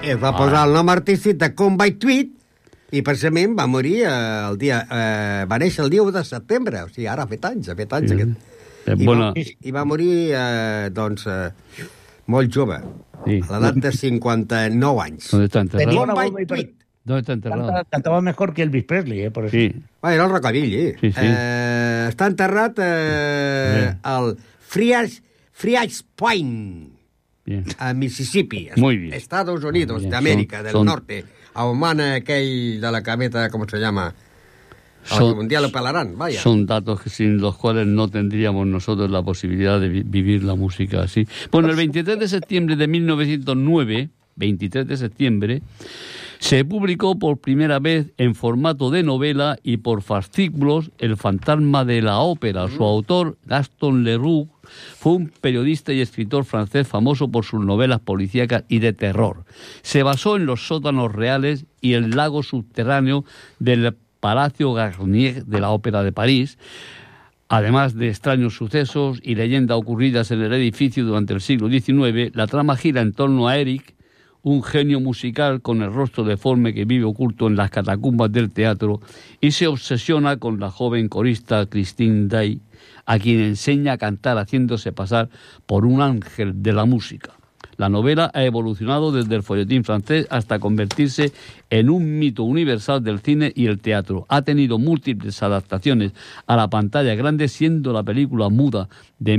es va posar el nom artístic de Conway Twitty i precisament va morir va néixer el dia 1 de setembre, o sigui, ara ha fet anys aquest. I va morir, molt jove, a l'edat de 59 anys. ¿Dónde está enterrado? Conway Twitty. ¿Dónde está enterrado? Cantaba mejor que Elvis Presley, por eso. Sí. Era el rockabilly. Sí. Està enterrat al Friars Point, a Mississippi, Estados Unidos de América del Norte, a humana aquell de la cameta, ¿cómo se llama? Un día lo pelarán, vaya. Son datos sin los cuales no tendríamos nosotros la posibilidad de vivir la música así. Bueno, el 23 de septiembre de 1909, 23 de septiembre, se publicó por primera vez en formato de novela y por fascículos El fantasma de la ópera. Su autor, Gaston Leroux, fue un periodista y escritor francés famoso por sus novelas policíacas y de terror. Se basó en los sótanos reales y el lago subterráneo del Palacio Garnier de la Ópera de París, además de extraños sucesos y leyendas ocurridas en el edificio durante el siglo XIX. La trama gira en torno a Eric, un genio musical con el rostro deforme que vive oculto en las catacumbas del teatro y se obsesiona con la joven corista Christine Day, a quien enseña a cantar haciéndose pasar por un ángel de la música. La novela ha evolucionado desde el folletín francés hasta convertirse en un mito universal del cine y el teatro. Ha tenido múltiples adaptaciones a la pantalla grande, siendo la película muda de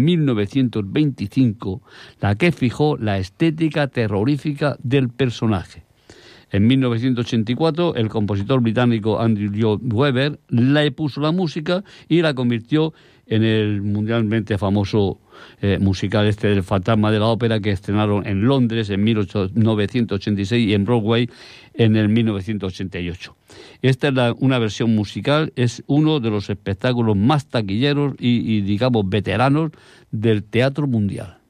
1925 la que fijó la estética terrorífica del personaje. En 1984, el compositor británico Andrew Lloyd Webber le puso la música y la convirtió en el mundialmente famoso musical del Fantasma de la Ópera, que estrenaron en Londres en 1986 y en Broadway en el 1988. Esta es una versión musical, es uno de los espectáculos más taquilleros y digamos, veteranos del teatro mundial.